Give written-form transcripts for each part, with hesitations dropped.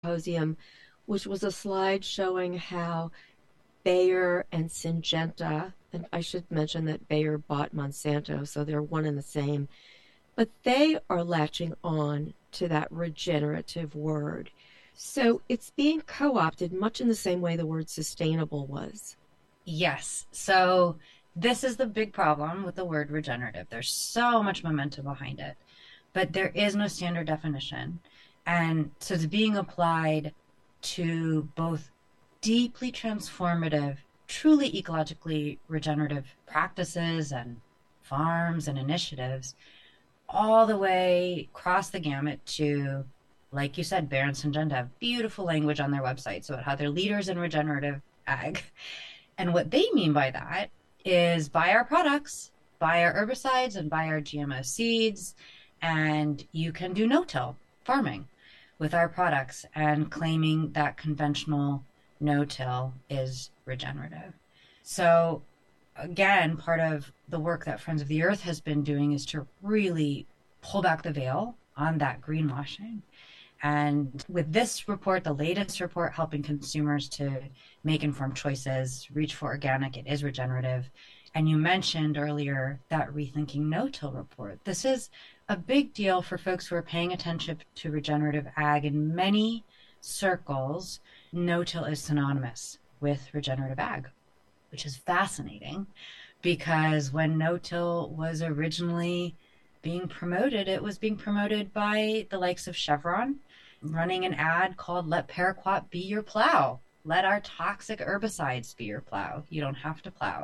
Symposium, which was a slide showing how Bayer and Syngenta, and I should mention that Bayer bought Monsanto, so they're one and the same, but they are latching on to that regenerative word. So it's being co opted much in the same way the word sustainable was. Yes. So this is the big problem with the word regenerative. There's so much momentum behind it, but there is no standard definition. And so it's being applied to both deeply transformative, truly ecologically regenerative practices and farms and initiatives, all the way across the gamut to, like you said, Bayer and Syngenta have beautiful language on their websites about how they're leaders in regenerative ag. And what they mean by that is buy our products, buy our herbicides, and buy our GMO seeds, and you can do no-till farming with our products and claiming that conventional no-till is regenerative. So again, part of the work that Friends of the Earth has been doing is to really pull back the veil on that greenwashing. And with this report, the latest report, helping consumers to make informed choices, reach for organic, it is regenerative. And you mentioned earlier that Rethinking No-Till report. This is a big deal for folks who are paying attention to regenerative ag. In many circles, no-till is synonymous with regenerative ag, which is fascinating because when no-till was originally being promoted, it was being promoted by the likes of Chevron, running an ad called Let Paraquat Be Your Plow. Let our toxic herbicides be your plow. You don't have to plow.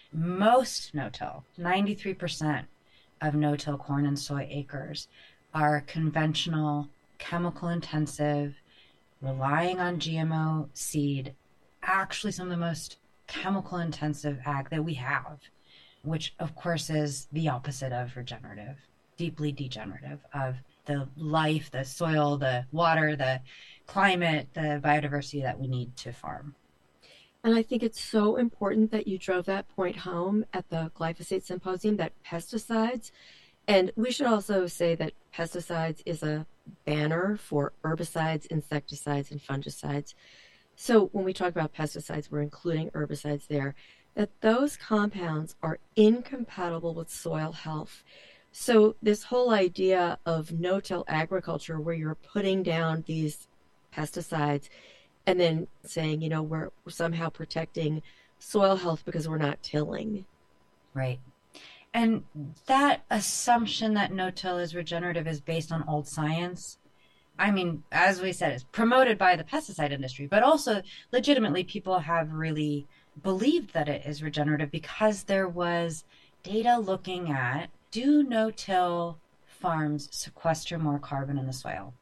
Most no-till, 93% of no-till corn and soy acres, are conventional, chemical intensive, relying on GMO seed, actually some of the most chemical intensive ag that we have, which of course is the opposite of regenerative, deeply degenerative of the life, the soil, the water, the climate, the biodiversity that we need to farm. And I think it's so important that you drove that point home at the glyphosate symposium that pesticides, and we should also say that pesticides is a banner for herbicides, insecticides, and fungicides. So when we talk about pesticides, we're including herbicides there, that those compounds are incompatible with soil health. So this whole idea of no-till agriculture where you're putting down these pesticides and then saying, we're somehow protecting soil health because we're not tilling. Right. And that assumption that no-till is regenerative is based on old science. I mean, as we said, it's promoted by the pesticide industry, but also legitimately people have really believed that it is regenerative because there was data looking at, do no-till farms sequester more carbon in the soil?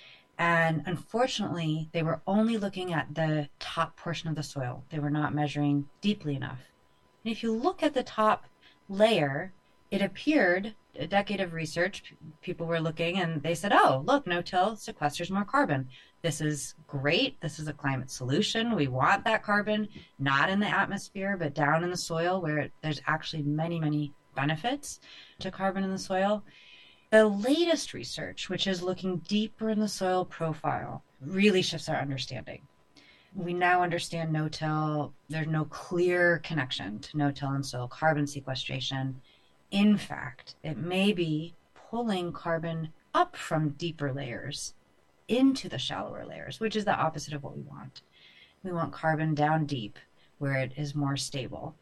And unfortunately, they were only looking at the top portion of the soil. They were not measuring deeply enough. And if you look at the top layer, it appeared a decade of research, people were looking and they said, oh, look, no-till sequesters more carbon. This is great. This is a climate solution. We want that carbon not in the atmosphere, but down in the soil where there's actually many, many benefits to carbon in the soil. The latest research, which is looking deeper in the soil profile, really shifts our understanding. We now understand no-till, there's no clear connection to no-till and soil carbon sequestration. In fact, it may be pulling carbon up from deeper layers into the shallower layers, which is the opposite of what we want. We want carbon down deep where it is more stable.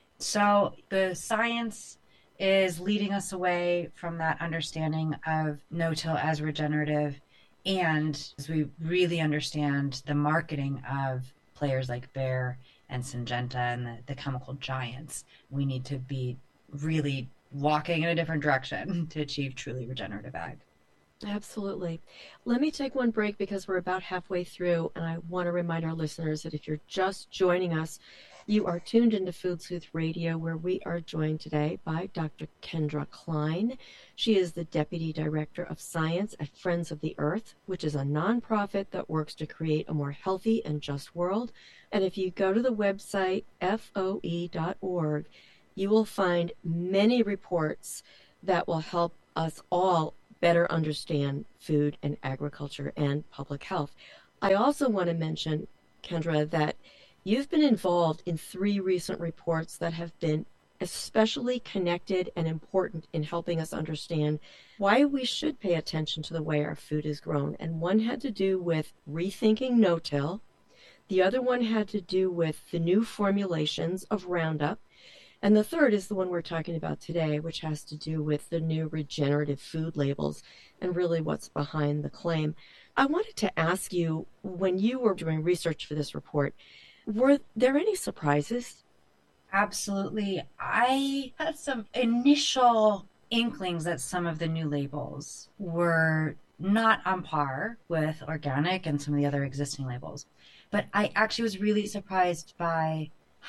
So the science is leading us away from that understanding of no-till as regenerative. And as we really understand the marketing of players like Bayer and Syngenta and the chemical giants, we need to be really walking in a different direction to achieve truly regenerative ag. Absolutely. Let me take one break because we're about halfway through, and I want to remind our listeners that if you're just joining us, you are tuned into Food Sleuth Radio, where we are joined today by Dr. Kendra Klein. She is the Deputy Director of Science at Friends of the Earth, which is a nonprofit that works to create a more healthy and just world. And if you go to the website foe.org, you will find many reports that will help us all better understand food and agriculture and public health. I also want to mention, Kendra, that you've been involved in three recent reports that have been especially connected and important in helping us understand why we should pay attention to the way our food is grown. And one had to do with rethinking no-till. The other one had to do with the new formulations of Roundup. And the third is the one we're talking about today, which has to do with the new regenerative food labels and really what's behind the claim. I wanted to ask you, when you were doing research for this report, were there any surprises? Absolutely. I had some initial inklings that some of the new labels were not on par with organic and some of the other existing labels. But I actually was really surprised by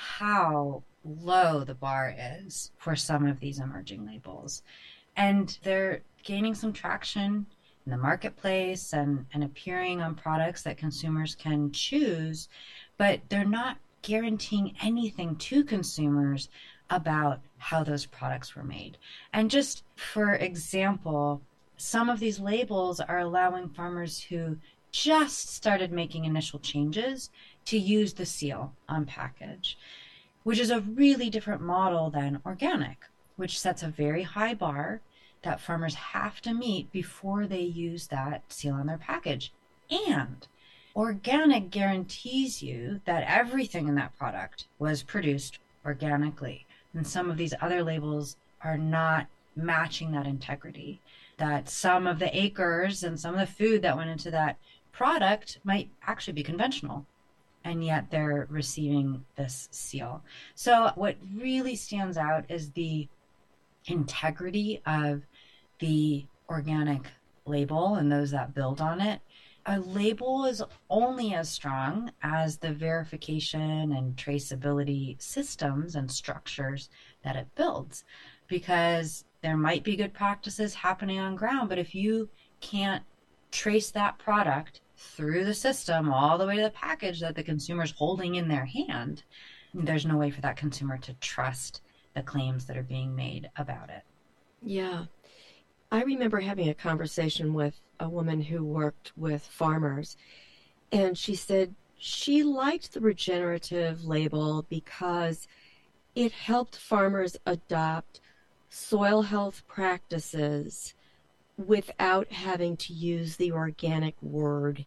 how low the bar is for some of these emerging labels. And they're gaining some traction in the marketplace and appearing on products that consumers can choose, but they're not guaranteeing anything to consumers about how those products were made. And just for example, some of these labels are allowing farmers who just started making initial changes to use the seal on package, which is a really different model than organic, which sets a very high bar that farmers have to meet before they use that seal on their package. And organic guarantees you that everything in that product was produced organically. And some of these other labels are not matching that integrity. That some of the acres and some of the food that went into that product might actually be conventional, and yet they're receiving this seal. So, what really stands out is the integrity of the organic label and those that build on it. A label is only as strong as the verification and traceability systems and structures that it builds, because there might be good practices happening on ground, but if you can't trace that product through the system all the way to the package that the consumer's holding in their hand, there's no way for that consumer to trust the claims that are being made about it. Yeah. I remember having a conversation with a woman who worked with farmers, and she said she liked the regenerative label because it helped farmers adopt soil health practices without having to use the organic word.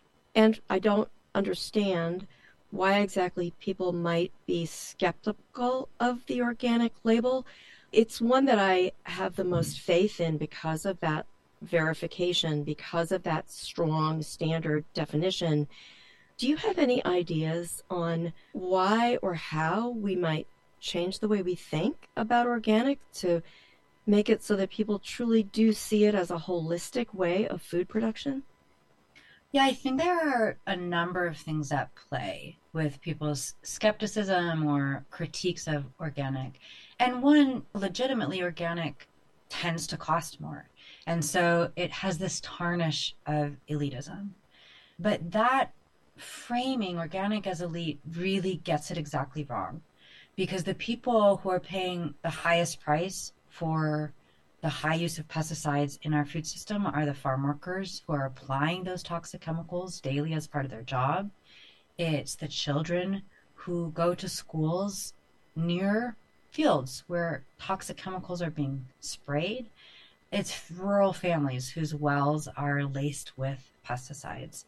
And I don't understand why exactly people might be skeptical of the organic label. It's one that I have the most faith in because of that verification, because of that strong standard definition. Do you have any ideas on why or how we might change the way we think about organic to make it so that people truly do see it as a holistic way of food production? Yeah, I think there are a number of things at play with people's skepticism or critiques of organic. And one, legitimately, organic tends to cost more. And so it has this tarnish of elitism. But that framing organic as elite really gets it exactly wrong, because the people who are paying the highest price for the high use of pesticides in our food system are the farm workers who are applying those toxic chemicals daily as part of their job. It's the children who go to schools near fields where toxic chemicals are being sprayed. It's rural families whose wells are laced with pesticides.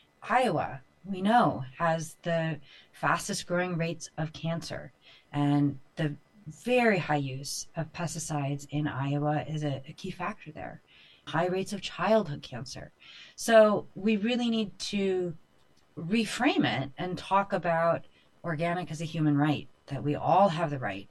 Iowa, we know, has the fastest growing rates of cancer, and the very high use of pesticides in Iowa is a key factor there. High rates of childhood cancer. So we really need to reframe it and talk about organic as a human right, that we all have the right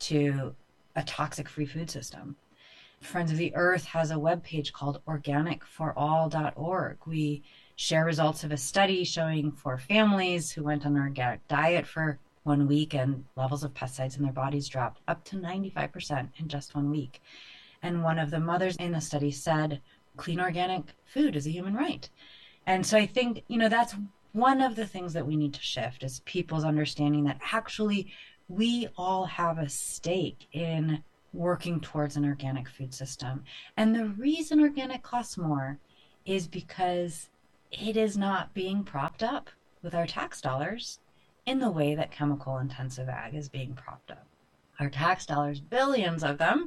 to a toxic free food system. Friends of the Earth has a webpage called organicforall.org. We share results of a study showing for families who went on an organic diet for 1 week and levels of pesticides in their bodies dropped up to 95% in just 1 week. And one of the mothers in the study said, clean organic food is a human right. And so I think, that's one of the things that we need to shift is people's understanding that actually we all have a stake in working towards an organic food system. And the reason organic costs more is because it is not being propped up with our tax dollars in the way that chemical intensive ag is being propped up. Our tax dollars, billions of them,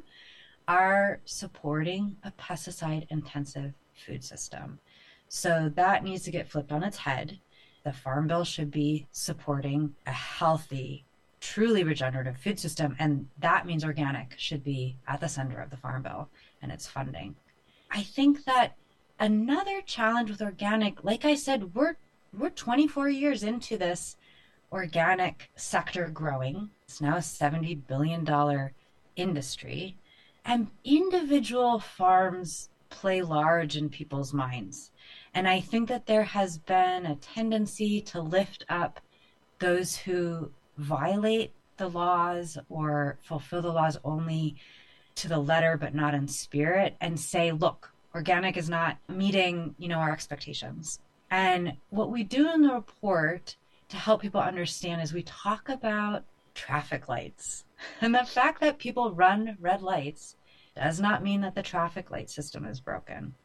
are supporting a pesticide intensive food system. So that needs to get flipped on its head. The Farm Bill should be supporting a healthy, truly regenerative food system. And that means organic should be at the center of the Farm Bill and its funding. I think that another challenge with organic, like I said, we're 24 years into this organic sector growing. It's now a $70 billion industry. And individual farms play large in people's minds. And I think that there has been a tendency to lift up those who violate the laws or fulfill the laws only to the letter but not in spirit and say, look, organic is not meeting, our expectations. And what we do in the report to help people understand is we talk about traffic lights. And the fact that people run red lights does not mean that the traffic light system is broken.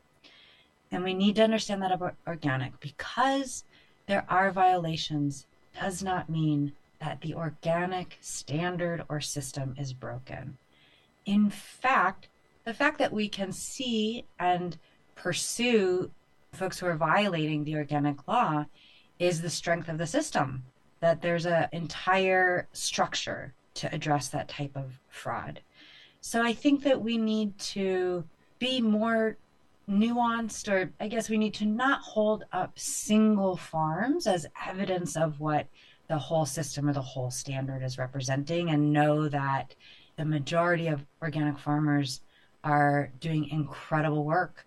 And we need to understand that about organic. Because there are violations does not mean that the organic standard or system is broken. In fact, the fact that we can see and pursue folks who are violating the organic law is the strength of the system, that there's an entire structure to address that type of fraud. So I think that we need to be more nuanced, or I guess we need to not hold up single farms as evidence of what the whole system or the whole standard is representing, and know that the majority of organic farmers are doing incredible work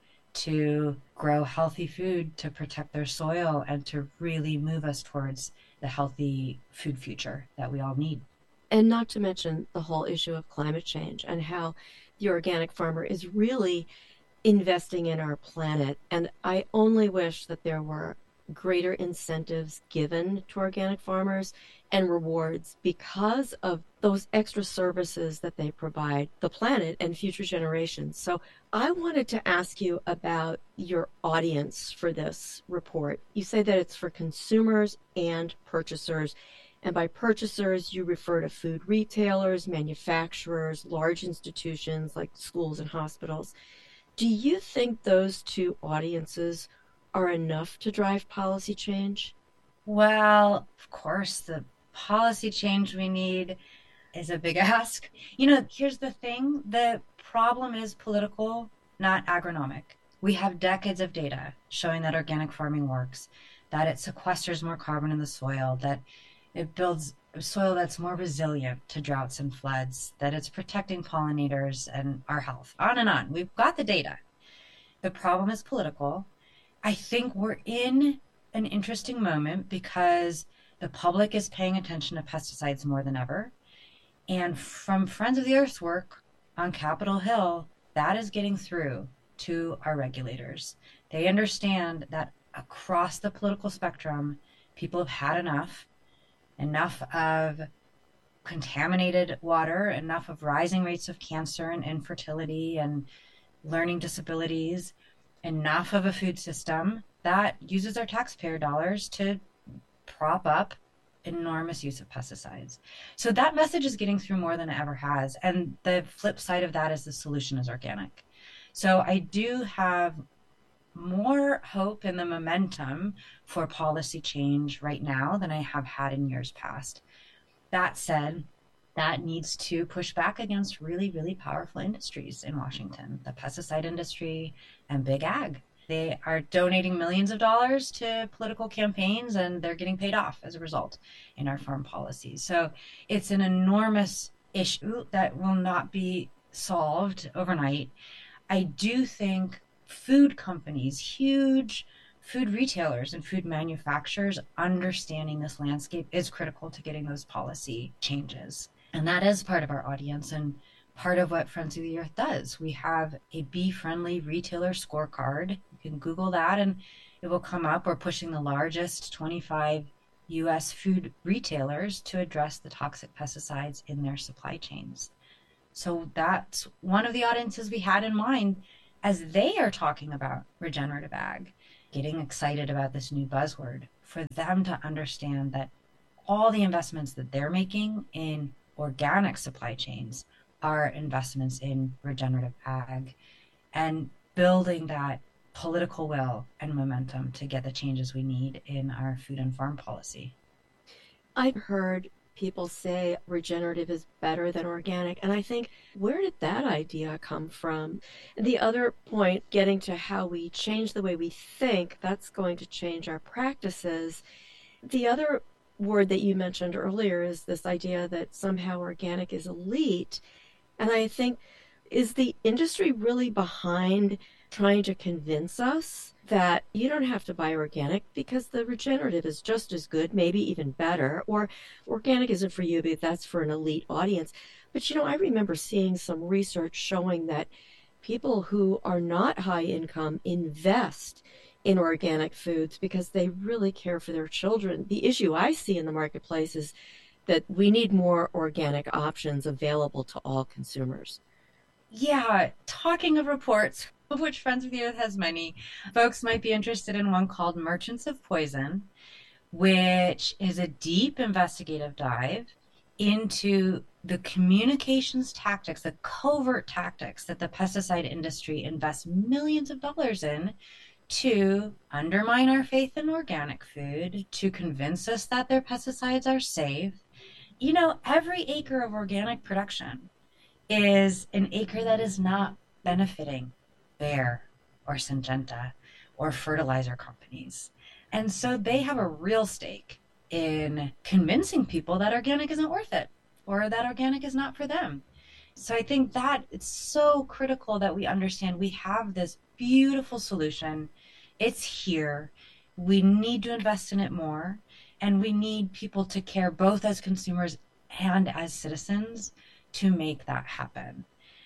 to grow healthy food, to protect their soil, and to really move us towards the healthy food future that we all need. And not to mention the whole issue of climate change and how the organic farmer is really investing in our planet. And I only wish that there were greater incentives given to organic farmers and rewards because of those extra services that they provide the planet and future generations. So I wanted to ask you about your audience for this report. You say that it's for consumers and purchasers. And by purchasers, you refer to food retailers, manufacturers, large institutions like schools and hospitals. Do you think those two audiences are enough to drive policy change? Well, of course, the policy change we need is a big ask. Here's the thing, the problem is political, not agronomic. We have decades of data showing that organic farming works, that it sequesters more carbon in the soil, that it builds a soil that's more resilient to droughts and floods, that it's protecting pollinators and our health, on and on. We've got the data. The problem is political. I think we're in an interesting moment because the public is paying attention to pesticides more than ever. And from Friends of the Earth's work on Capitol Hill, that is getting through to our regulators. They understand that across the political spectrum, people have had enough of contaminated water, enough of rising rates of cancer and infertility and learning disabilities, enough of a food system that uses our taxpayer dollars to prop up enormous use of pesticides. So that message is getting through more than it ever has. And the flip side of that is the solution is organic. So I do have more hope in the momentum for policy change right now than I have had in years past. That said, that needs to push back against really, really powerful industries in Washington, the pesticide industry and big ag. They are donating millions of dollars to political campaigns and they're getting paid off as a result in our farm policies. So it's an enormous issue that will not be solved overnight. I do think food companies, huge food retailers and food manufacturers understanding this landscape is critical to getting those policy changes. And that is part of our audience and part of what Friends of the Earth does. We have a bee friendly retailer scorecard. You can Google that and it will come up. We're pushing the largest 25 US food retailers to address the toxic pesticides in their supply chains. So that's one of the audiences we had in mind as they are talking about regenerative ag. getting excited about this new buzzword, for them to understand that all the investments that they're making in organic supply chains are investments in regenerative ag, and building that political will and momentum to get the changes we need in our food and farm policy. I've heard people say regenerative is better than organic, and I think, where did that idea come from? The other point, getting to how we change the way we think, that's going to change our practices. The other word that you mentioned earlier is this idea that somehow organic is elite. And I think, is the industry really behind trying to convince us that you don't have to buy organic because the regenerative is just as good, maybe even better, or organic isn't for you, but that's for an elite audience? But I remember seeing some research showing that people who are not high income invest in organic foods because they really care for their children. The issue I see in the marketplace is that we need more organic options available to all consumers. Yeah, talking of reports, of which Friends of the Earth has many, folks might be interested in one called Merchants of Poison, which is a deep investigative dive into the communications tactics, the covert tactics that the pesticide industry invests millions of dollars in to undermine our faith in organic food, to convince us that their pesticides are safe. Every acre of organic production is an acre that is not benefiting Bayer or Syngenta or fertilizer companies. And so they have a real stake in convincing people that organic isn't worth it or that organic is not for them. So I think that it's so critical that we understand we have this beautiful solution. It's here. We need to invest in it more. And we need people to care both as consumers and as citizens to make that happen.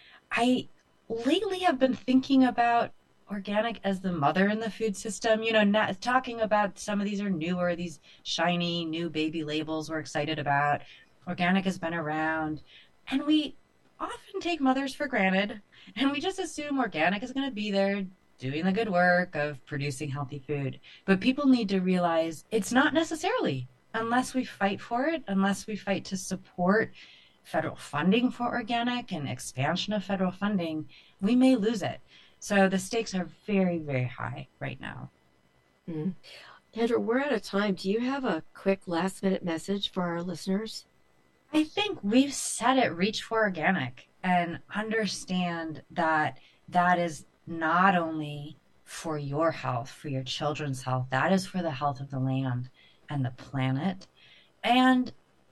I lately have been thinking about organic as the mother in the food system. Not talking about some of these are newer, these shiny new baby labels we're excited about. Organic has been around, and we often take mothers for granted, and we just assume organic is going to be there doing the good work of producing healthy food. But people need to realize it's not necessarily, unless we fight for it, unless we fight to support federal funding for organic and expansion of federal funding, we may lose it. So the stakes are very, very high right now. Mm. Kendra, we're out of time. Do you have a quick last minute message for our listeners? I think we've said it, reach for organic and understand that that is not only for your health, for your children's health, that is for the health of the land and the planet. And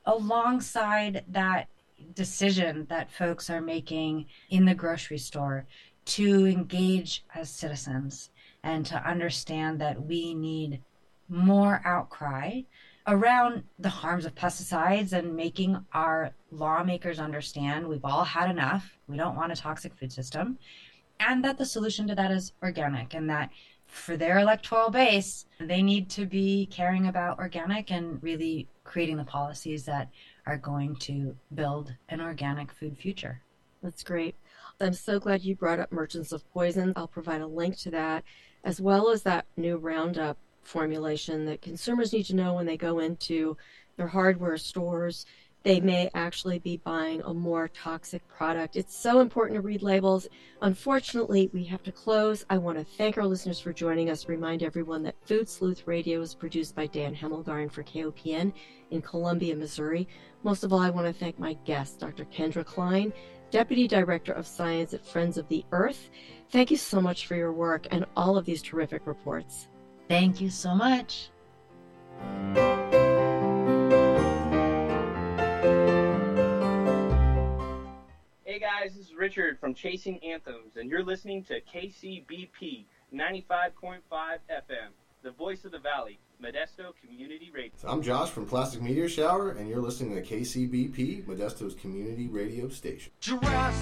alongside that decision that folks are making in the grocery store to engage as citizens and to understand that we need more outcry around the harms of pesticides and making our lawmakers understand we've all had enough. We don't want a toxic food system. And that the solution to that is organic, and that for their electoral base, they need to be caring about organic and really creating the policies that are going to build an organic food future. That's great. I'm so glad you brought up Merchants of Poison. I'll provide a link to that, as well as that new Roundup formulation that consumers need to know when they go into their hardware stores. They may actually be buying a more toxic product. It's so important to read labels. Unfortunately, we have to close. I want to thank our listeners for joining us. Remind everyone that Food Sleuth Radio is produced by Dan Hemmelgarn for KOPN in Columbia, Missouri. Most of all, I want to thank my guest, Dr. Kendra Klein, Deputy Director of Science at Friends of the Earth. Thank you so much for your work and all of these terrific reports. Thank you so much. Hey guys, this is Richard from Chasing Anthems, and you're listening to KCBP 95.5 FM, the voice of the valley, Modesto Community Radio. I'm Josh from Plastic Meteor Shower, and you're listening to KCBP, Modesto's community radio station. Jurassic